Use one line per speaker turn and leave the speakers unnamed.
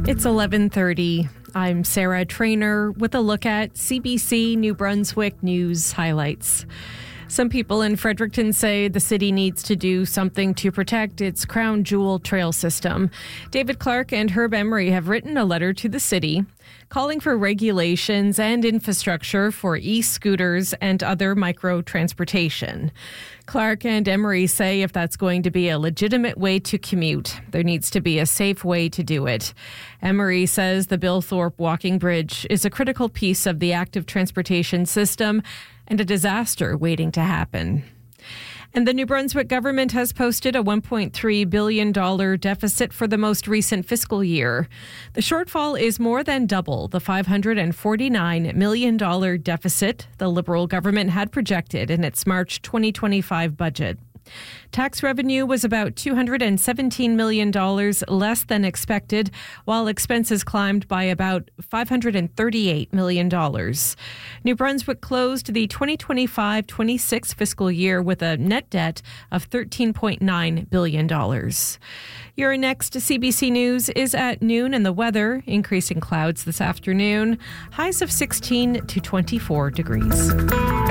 It's 11:30. I'm Sarah Trainer with a look at CBC New Brunswick news highlights. Some people in Fredericton say the city needs to do something to protect its crown jewel trail system. David Clark and Herb Emery have written a letter to the city calling for regulations and infrastructure for e-scooters and other micro-transportation. Clark and Emery say if that's going to be a legitimate way to commute, there needs to be a safe way to do it. Emery says the Bill Thorpe Walking Bridge is a critical piece of the active transportation system and a disaster waiting to happen. And the New Brunswick government has posted a $1.3 billion deficit for the most recent fiscal year. The shortfall is more than double the $549 million deficit the Liberal government had projected in its March 2025 budget. Tax revenue was about $217 million less than expected, while expenses climbed by about $538 million. New Brunswick closed the 2025-26 fiscal year with a net debt of $13.9 billion. Your next CBC News is at noon, and the weather, increasing clouds this afternoon, highs of 16 to 24 degrees.